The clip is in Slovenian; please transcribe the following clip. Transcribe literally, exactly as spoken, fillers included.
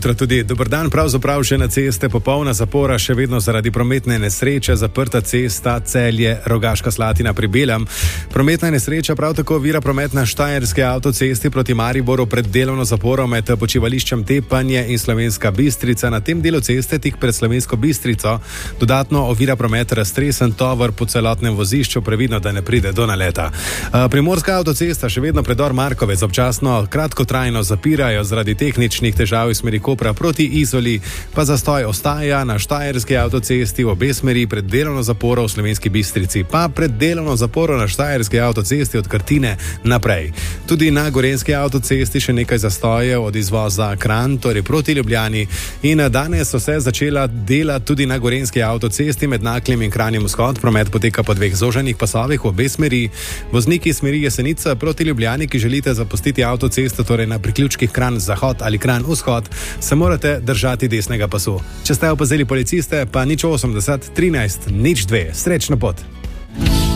jutro tudi. Dober dan, pravzaprav še na ceste popolna zapora, še vedno zaradi prometne nesreče, zaprta cesta Celje Rogaška Slatina pri Belem. Prometna nesreča prav tako ovira promet na štajerski avtocesti proti Mariboru pred delovno zaporo med počivališčem Tepanje in Slovenska Bistrica. Na tem delu ceste tik pred Slovensko Bistrico dodatno ovira promet raztresen tovor po celotnem vozišču, previdno, da ne pride do naleta. Primorska avtocesta še vedno predor Markovec občasno kratkotrajno zapirajo zaradi tehničnih težav iz smeri Kopra proti Izoli, pa zastoj ostaja na štajerski avtocesti v obe smeri pred delovno zaporo v Slovenski Bistrici, pa pred delovno zaporo na štajerski avtocesti od Krtine naprej. Tudi na gorenjski avtocesti še nekaj zastojev od izvoza Kranj, torej proti Ljubljani, in danes so se začela dela tudi na gorenjski avtocesti med Naklem in Kranjem vzhod. Promet poteka po dveh zoženih pasovih v obe smeri. Vozniki smeri Jesenica proti Ljubljani, ki želite zapustiti avtocesto, torej na priključkih Kranj zahod ali Kranj vzhod, se morate držati desnega pasu. Če ste opazili policiste, pa nič osemdeset trinajst nič dve. Srečno pot!